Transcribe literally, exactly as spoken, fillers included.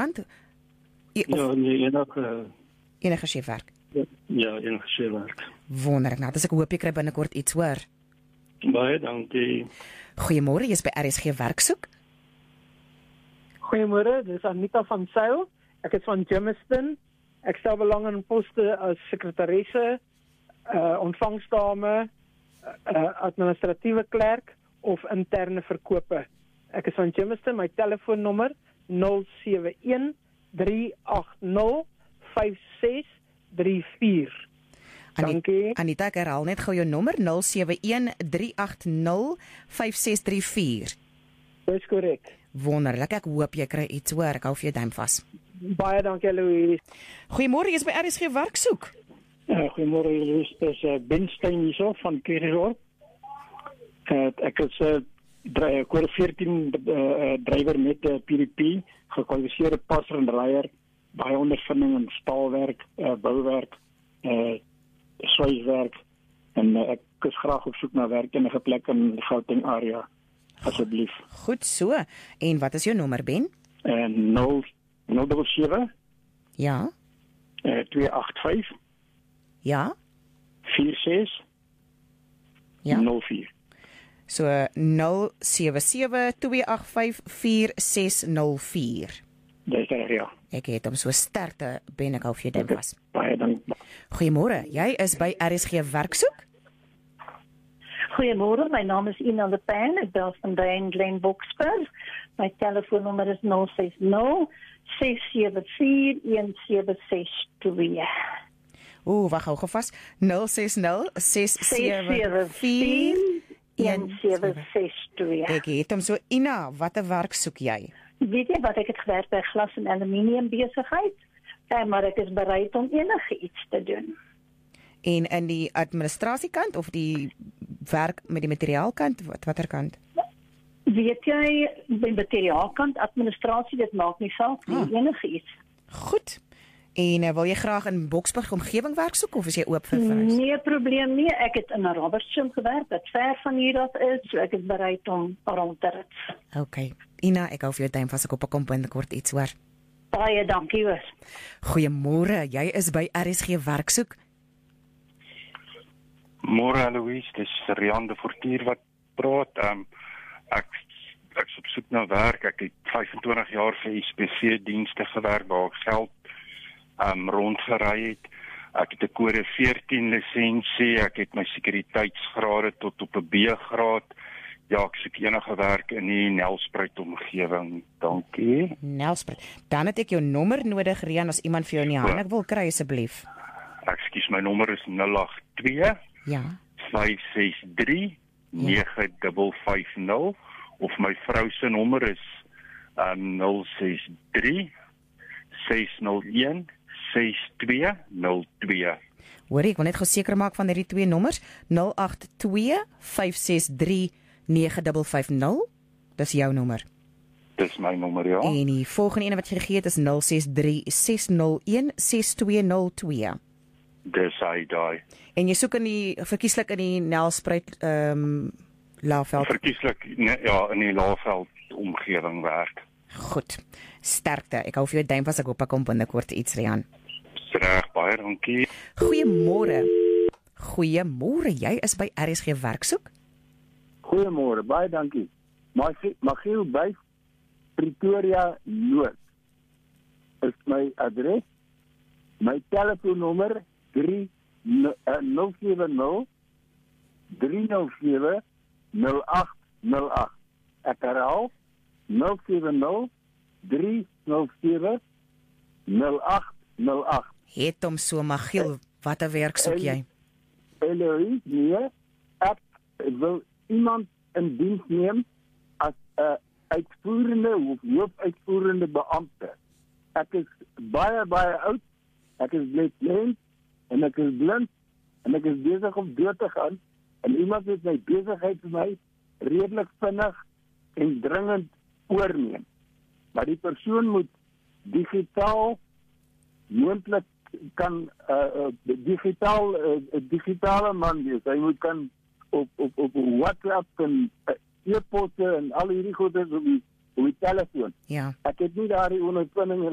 kant? I, Ja, nee, enige... Enige chefwerk? Ja, enige chefwerk. Wonderlik, nou, dus ek hoop jy kry binnekort iets, hoor. Baie dankie. Goeiemôre, jy's by R S G Werksoek. Goeiemôre, dis Anita van Sail. Ek is van Germiston. Ek stel belang in poste as sekretaresse, uh, ontvangsdame, uh, administratiewe klerk of interne verkope. Ek is van Germiston, my telefoonnommer nul sewe een drie agt nul vyf ses drie vier. Dankie. Anita, ek herhaal net gou jou nommer nul sewe een drie agt nul vyf ses drie vier. Dis korrek. Wonderlik, ek hoop jy kry iets, hoor. Ek hou vir jou duim vas. Baie dankie, Louise. Goeiemôre, jy's by R S G Werksoek. Ja, goeiemôre, Louise. Dis uh, Ben Steyn hierso van Keriesdorp. Uh, ek is 'n uh, koor veertien uh, drywer met 'n uh, P D P, gekwalifiseerde passer en draaier, baie ondervinding in staalwerk, uh, bouwerk, uh, swyswerk en uh, ek is graag op soek na werk in 'n plek in Gauteng area. Asseblief. Goed so. En wat is jou nommer, Ben? En nul sewe Ja. uh, twee agt vyf Ja. vier ses Ja. nul vier. So nul sewe sewe twee agt vyf vier ses nul vier. Dis reg, ja. Ek het hom so sterkte, Ben, ek hou vir jou duim vas. Baie dankie. Goeiemôre, jy is by R S G Werksoek. Goeiemôre, my naam is Ina de Pen, ek bel van Diane Glen Boksburg. My telefoonnommer is nul ses nul ses sewe vier een sewe ses twee. Ooh, wag gou gevas. nul ses nul ses sewe vier een sewe ses twee. Ek het hom so. Ina, watter werk soek jy? Weet jy wat, ek het gewerk by glas en aluminium besigheid, ja, maar ek is bereid om enige iets te doen. En in die administrasiekant of die werk met die materiaalkant, wat watter kant? Weet jy, by materiaalkant, administrasie, dit maak nie saak, nie, ah. enige iets. Goed. En uh, wil jy graag in Boksburg omgewing werk soek of is jy oop vir verhuis? Nee, probleem nie. Ek het in Robertson gewerk, wat ver van hier af is, so ek is bereid om rond te rit. OK. Ina, ek hou vir jou duim vas, ek op 'n kom binnekort iets, hoor. Baie dankie, hoor. Goeiemôre, jy is by R S G Werksoek. Môre, Louise, dis Rian de Fortuin wat praat. Um, ek ek is op soek na werk. Ek het vyfentwintig jaar vir S P C-dienste gewerk waar ek geld um, rondgery het. Ek het 'n kode veertien lisensie. Ek het my sekuriteitsgrade tot op 'n B-graad. Ja, ek soek enige werk in die Nelspruit omgewing. Dankie. Nelspruit. Dan het ek jou nommer nodig, Rian, as iemand vir jou in die hande wil kry, asseblief. Ekskuus, my nommer is nul agt twee Ja. vyf ses drie nege vyf vyf nul of my vrou se nommer is um, nul ses drie ses nul een ses twee nul twee. Hoor, ek wil net geseker maak van hierdie twee nommers, nul agt twee vyf ses drie nege vyf vyf nul. Dis jou nommer. Dis my nommer, ja. En die volgende ene wat jy gegee het is nul ses drie ses nul een ses twee nul twee. Dis hy daai. En jy soek in die verkieslik in die Nelspruit ehm um, Laagveld. Verkieslik nee, ja, in die Laagveld omgewing werk. Goed. Sterkte. Ek hou vir jou duim vas, ek hoop ek kom binnekort iets, Rian. Reg, baie dankie. Goeiemôre. Goeiemôre. Jy is by R S G Werksoek? Goeiemôre, baie dankie. Mag mag jy by Pretoria Noord. Is my adres. My telefoonnommer drie nul sewe nul drie nul sewe nul agt nul agt. Ek herhaal nul sewe nul drie nul sewe nul agt nul agt. Het hom so, Magiel, wat 'n werk soek jy? Eloise, nee, ek wil iemand in diens neem as 'n uh, uitvoerende of hoofuitvoerende beampte. Ek is baie baie oud. Ek is blind en ek is blind en ek is besig om dood te gaan en iemand het my besigheid vir my redelik vinnig en dringend oorneem. Maar die persoon moet digitaal moontlik kan uh, uh, digitaal uh, digitale man wees. Hy moet kan op op op WhatsApp en uh, e-posse en al hierdie goede op die, op die telefoon. Ja. Ek het nie daardie ondervinding